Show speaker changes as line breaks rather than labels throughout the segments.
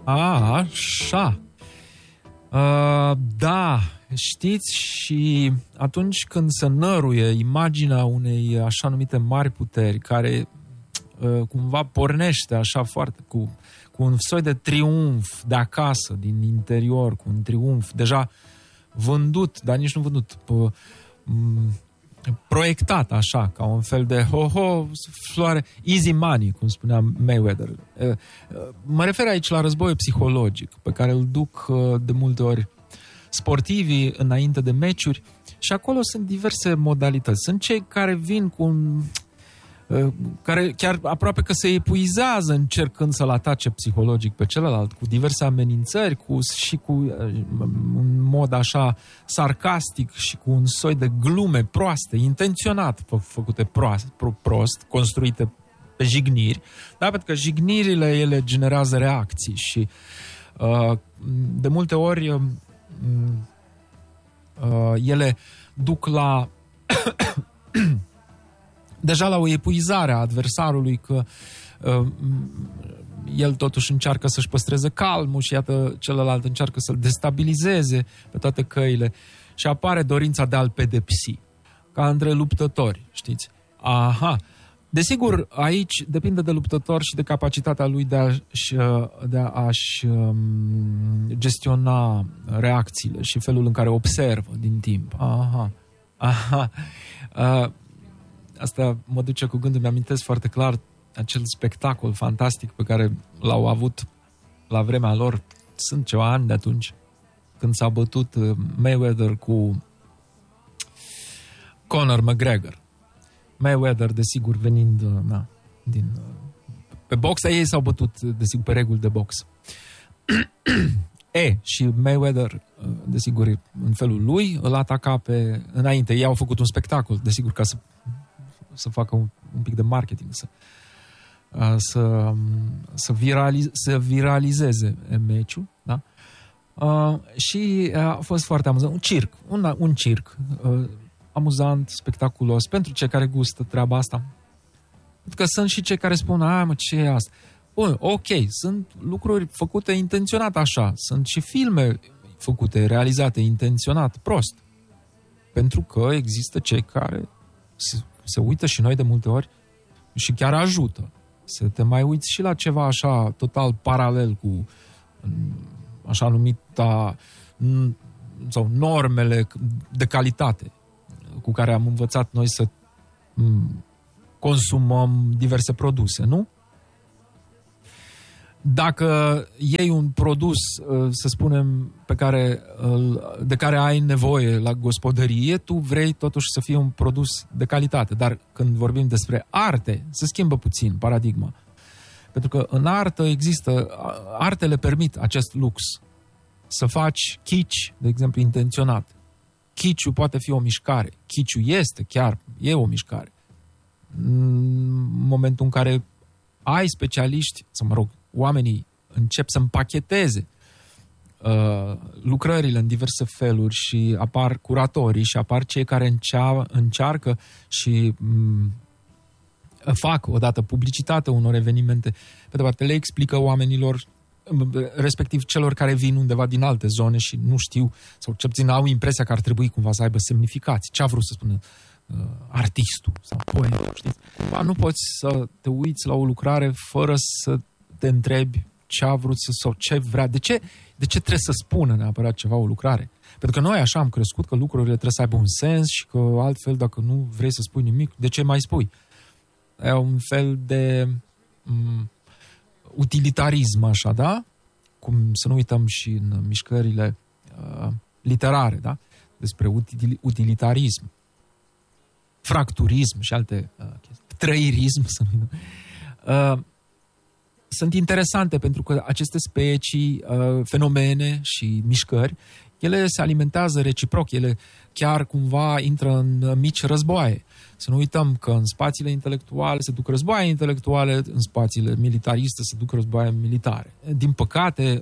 Așa. Da, știți, și atunci când se năruie imaginea unei așa numite mari puteri, care cumva pornește așa foarte cu un soi de triumf de acasă, din interior, cu un triumf deja vândut, dar nici nu vândut, proiectat așa, ca un fel de floare, easy money, cum spunea Mayweather. Mă refer aici la războiul psihologic, pe care îl duc de multe ori sportivii înainte de meciuri, și acolo sunt diverse modalități. Sunt cei care vin cu care chiar aproape că se epuizează încercând să-l atace psihologic pe celălalt, cu diverse amenințări și cu un mod așa sarcastic și cu un soi de glume proaste, intenționat făcute prost, construite pe jigniri, da? Pentru că jignirile, ele generează reacții și de multe ori ele duc la deja la o epuizare a adversarului, că el totuși încearcă să-și păstreze calmul și iată celălalt încearcă să-l destabilizeze pe toate căile și apare dorința de a-l pedepsi, ca între luptători, știți? Aha. Desigur, aici depinde de luptător și de capacitatea lui de a-și gestiona reacțiile și felul în care observă din timp. Aha. Asta mă duce cu gândul, mi-amintesc foarte clar acel spectacol fantastic pe care l-au avut la vremea lor, sunt ceva ani de atunci, când s-a bătut Mayweather cu Conor McGregor. Mayweather, desigur, venind pe box, ei s-au bătut, desigur, pe reguli de box. Și Mayweather, desigur, în felul lui, îl ataca înainte. Ei au făcut un spectacol, desigur, ca să facă un pic de marketing, să viralizeze meciul, da? Și a fost foarte amuzant. Un circ amuzant, spectaculos, pentru cei care gustă treaba asta. Pentru că sunt și cei care spun, ce e asta? Bun, ok, sunt lucruri făcute intenționat așa, sunt și filme făcute, realizate intenționat prost. Pentru că există cei care se uită, și noi de multe ori, și chiar ajută să te mai uiți și la ceva așa total paralel cu așa numita sau normele de calitate cu care am învățat noi să consumăm diverse produse, nu? Dacă iei un produs, să spunem, de care ai nevoie la gospodărie, tu vrei totuși să fie un produs de calitate. Dar când vorbim despre arte, se schimbă puțin paradigma. Pentru că în artă artele permit acest lux. Să faci kitsch, de exemplu, intenționat. Kitsch-ul poate fi o mișcare. Kitsch-ul e o mișcare. În momentul în care ai specialiști, oamenii încep să împacheteze lucrările în diverse feluri și apar curatorii și apar cei care încearcă și fac odată publicitate unor evenimente. Pe de parte, le explică oamenilor, respectiv celor care vin undeva din alte zone și nu știu, sau cel puțin au impresia că ar trebui cumva să aibă semnificații. Ce a vrut să spună artistul sau poetul, știți? Nu poți să te uiți la o lucrare fără să te întrebi ce a vrut sau ce vrea. De ce trebuie să spună neapărat ceva o lucrare? Pentru că noi așa am crescut că lucrurile trebuie să aibă un sens și că altfel, dacă nu vrei să spui nimic, de ce mai spui? E un fel de utilitarism, așa, da? Cum să nu uităm și în mișcările literare, da? Despre utilitarism, fracturism și alte chestii. Trăirism, să nu uităm. Sunt interesante pentru că aceste specii, fenomene și mișcări, ele se alimentează reciproc, ele chiar cumva intră în mici războaie. Să nu uităm că în spațiile intelectuale se duc războaie intelectuale, în spațiile militariste se duc războaie militare. Din păcate,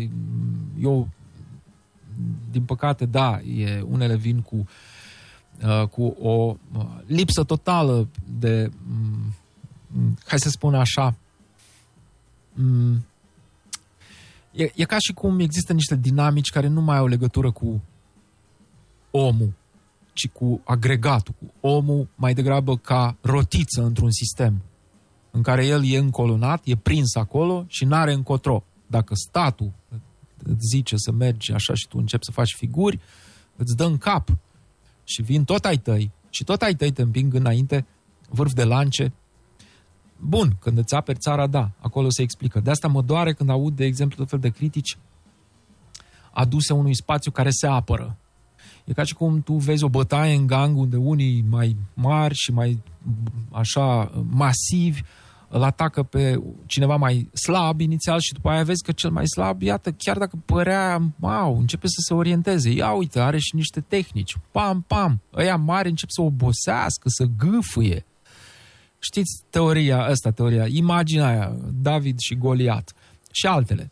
da, unele vin cu o lipsă totală de, hai să spun așa, E ca și cum există niște dinamici care nu mai au legătură cu omul, ci cu agregatul, cu omul mai degrabă ca rotiță într-un sistem în care el e încolonat, e prins acolo și n-are încotro. Dacă statul îți zice să mergi așa și tu începi să faci figuri, îți dă în cap și vin tot ai tăi și tot ai tăi te împing înainte, vârf de lance. Bun, când îți aperi țara, da, acolo se explică. De asta mă doare când aud, de exemplu, tot fel de critici aduse unui spațiu care se apără. E ca și cum tu vezi o bătaie în gang unde unii mai mari și mai așa masivi îl atacă pe cineva mai slab inițial și după aia vezi că cel mai slab, iată, chiar dacă părea, începe să se orienteze. Ia uite, are și niște tehnici. Pam, pam. Ăia mari încep să obosească, să gâfâie. Știți teoria, imaginea aia, David și Goliat și altele.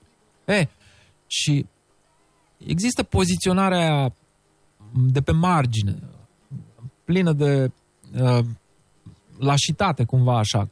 Și există poziționarea aia de pe margine, plină de lașitate cumva așa,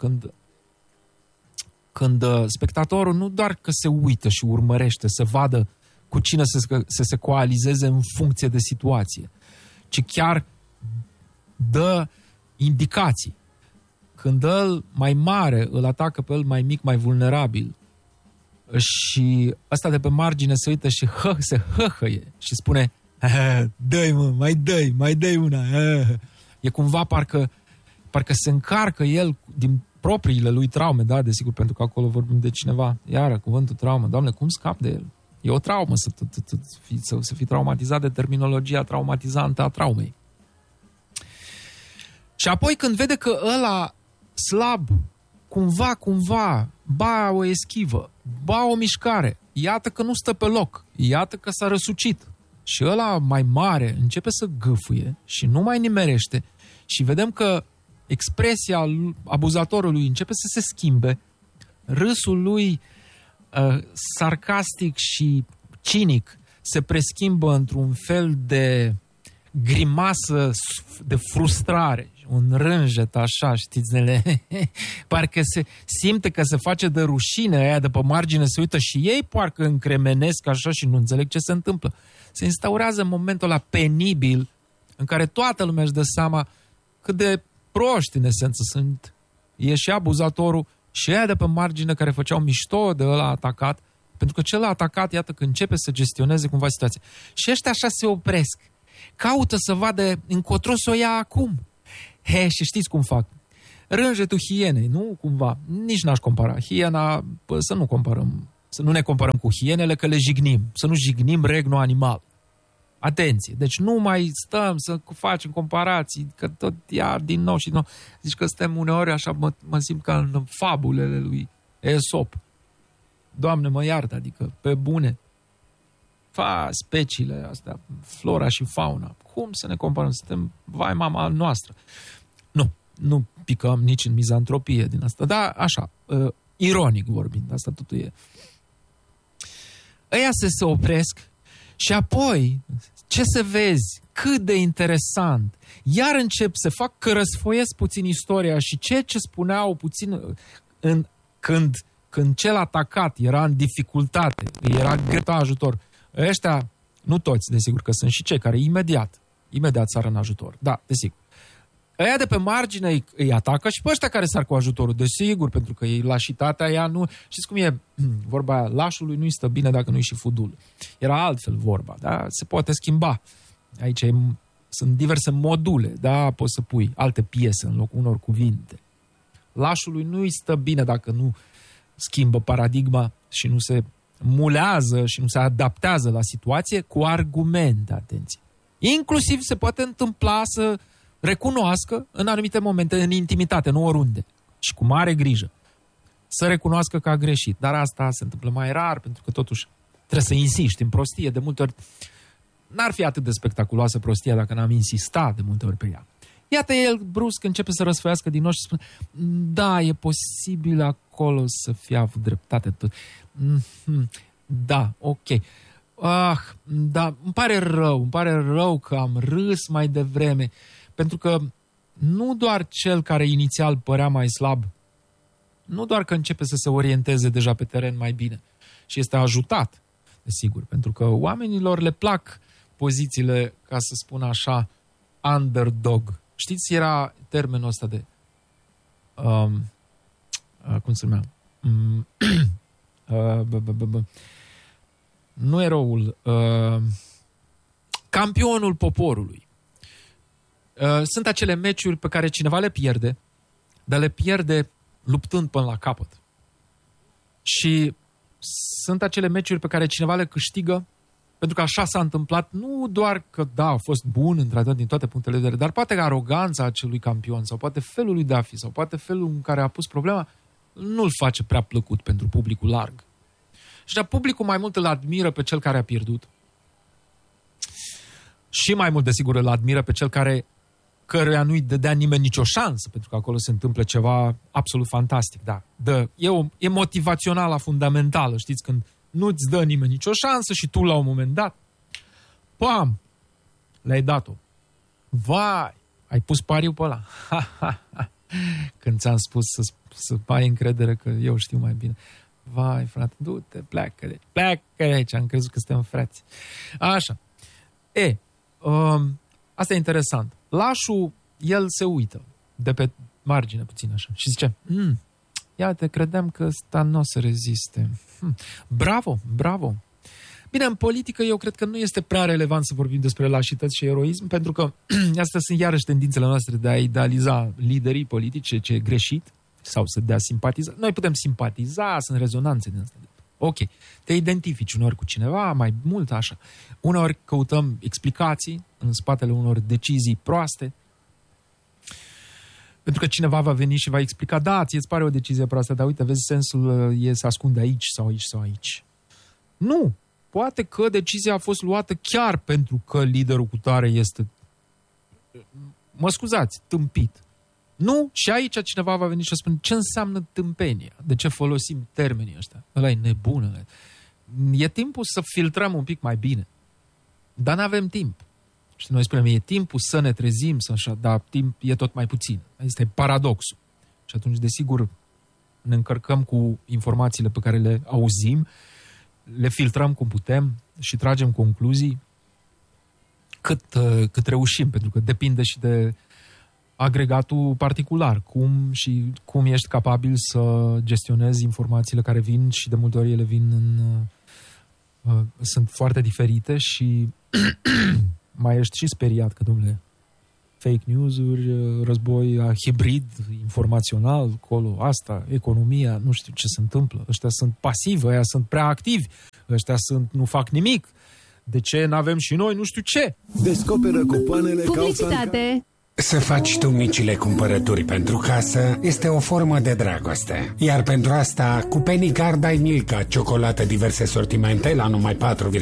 când spectatorul nu doar că se uită și urmărește să vadă cu cine să se coalizeze în funcție de situație, ci chiar dă indicații. Când îl mai mare îl atacă pe el mai mic, mai vulnerabil și ăsta de pe margine se uită și se hăhăie și spune dă-i mă, mai dă-i una. E cumva parcă se încarcă el din propriile lui traume, da, desigur, pentru că acolo vorbim de cineva. Iară, cuvântul traumă. Doamne, cum scap de el? E o traumă să fii traumatizat de terminologia traumatizantă a traumei. Și apoi când vede că ăla slab, cumva, ba o eschivă, ba o mișcare, iată că nu stă pe loc, iată că s-a răsucit. Și ăla mai mare începe să gâfâie și nu mai nimerește și vedem că expresia abuzatorului începe să se schimbe, râsul lui sarcastic și cinic se preschimbă într-un fel de grimasă de frustrare, un rânjet așa, știți, parcă se simte că se face de rușine, aia de pe margine se uită și ei parcă încremenesc așa și nu înțeleg ce se întâmplă. Se instaurează momentul ăla penibil în care toată lumea își dă seama cât de proști în esență sunt. E și abuzatorul și aia de pe margine care făceau mișto de ăla atacat, pentru că cel atacat, iată că începe să gestioneze cumva situația. Și ăștia așa se opresc. Caută să vadă încotro să o ia acum. Și știți cum fac? Rânjetul hienei, nu cumva? Nici n-aș compara. Hiena, să nu comparăm. Să nu ne comparăm cu hienele, că le jignim. Să nu jignim regnul animal. Atenție! Deci nu mai stăm să facem comparații, că tot iar din nou și din nou. Zici că suntem uneori așa, mă simt ca în fabulele lui Esop. Doamne, mă iartă, adică pe bune. Speciile astea, flora și fauna. Cum să ne comparăm? Suntem vai mama noastră. Nu picăm nici în mizantropie din asta, dar așa, ironic vorbind, asta totul e. Ăia se opresc și apoi, ce să vezi, cât de interesant, iar încep să fac că răsfoiesc puțin istoria și ce spuneau puțin când cel atacat era în dificultate, era greu ajutor. Ăștia, nu toți, desigur, că sunt și cei care imediat sar în ajutor. Da, desigur. Ăia de pe margine îi atacă și pe ăștia care sar cu ajutorul, desigur, pentru că ei lașitatea aia nu... Știți cum e vorba aia? Lașului nu-i stă bine dacă nu-i și fudul. Era altfel vorba, da? Se poate schimba. Aici sunt diverse module, da? Poți să pui alte piese în locul unor cuvinte. Lașului nu-i stă bine dacă nu schimbă paradigma și nu se mulează și nu se adaptează la situație cu argumente, atenție. Inclusiv se poate întâmpla să recunoască în anumite momente, în intimitate, nu oriunde. Și cu mare grijă. Să recunoască că a greșit. Dar asta se întâmplă mai rar, pentru că totuși trebuie să insiști în prostie. De multe ori n-ar fi atât de spectaculoasă prostia dacă n-am insistat de multe ori pe ea. Iată, el brusc începe să răsfăiască din nou și spune: da, e posibil acolo să fie avut dreptate. Da, ok. Da, îmi pare rău că am râs mai devreme, pentru că nu doar cel care inițial părea mai slab, nu doar că începe să se orienteze deja pe teren mai bine, ci este ajutat, desigur, pentru că oamenilor le plac pozițiile, ca să spun așa, underdog. Știți, era termenul ăsta de cum se numea? Nu eroul, campionul poporului. Sunt acele meciuri pe care cineva le pierde, dar le pierde luptând până la capăt. Și sunt acele meciuri pe care cineva le câștigă pentru că așa s-a întâmplat, nu doar că, da, a fost bun, într-adevăr, din toate punctele de vedere, dar poate că aroganța acelui campion sau poate felul lui de a fi sau poate felul în care a pus problema nu-l face prea plăcut pentru publicul larg. Și dar publicul mai mult îl admiră pe cel care a pierdut și mai mult, desigur, îl admiră pe cel căruia nu-i dădea nimeni nicio șansă, pentru că acolo se întâmplă ceva absolut fantastic. Da. E motivaționala fundamentală, știți, când nu-ți dă nimeni nicio șansă și tu la un moment dat, pam, le-ai dat-o. Vai, ai pus pariu pe ăla. Când ți-am spus să ai încredere că eu știu mai bine. Vai, frate, du-te, pleacă de aici, am crezut că suntem frați. Așa. Asta e interesant. Lașul, el se uită de pe margine puțin așa și zice, iată, credeam că ăsta nu o să reziste. Bravo. Bine, în politică eu cred că nu este prea relevant să vorbim despre lașități și eroism, pentru că astea sunt iarăși tendințele noastre de a idealiza liderii politici, ce e greșit, sau să dea simpatiza. Noi putem simpatiza, sunt rezonanțe din asta. Ok, te identifici uneori cu cineva, mai mult așa. Uneori căutăm explicații în spatele unor decizii proaste, pentru că cineva va veni și va explica, da, ție îți pare o decizie proastă, dar uite, vezi, sensul se ascunde aici sau aici sau aici. Nu! Poate că decizia a fost luată chiar pentru că liderul cutare este, mă scuzați, tâmpit. Nu? Și aici cineva va veni și o spune, ce înseamnă tâmpenia? De ce folosim termenii ăștia? Ăla e nebună. E timpul să filtrăm un pic mai bine. Dar n-avem timp. Și noi spunem, e timpul să ne trezim, să așa, dar timp e tot mai puțin. Asta e paradoxul. Și atunci, desigur, ne încărcăm cu informațiile pe care le auzim, le filtrăm cum putem și tragem concluzii cât reușim, pentru că depinde și de agregatul particular, cum ești capabil să gestionezi informațiile care vin și de multe ori ele vin sunt foarte diferite și mai ești și speriat că, domnule, fake news-uri, război hibrid, informațional, colo, asta, economia, nu știu ce se întâmplă. Ăștia sunt pasivi, ăia sunt prea activi, ăștia nu fac nimic. De ce n-avem și noi nu știu ce?
Descoperă cupoanele
Publicitate.
Să faci tu micile cumpărături pentru casă este o formă de dragoste. Iar pentru asta, cu Penny Card ai Milka, ciocolată diverse sortimente la numai 4,99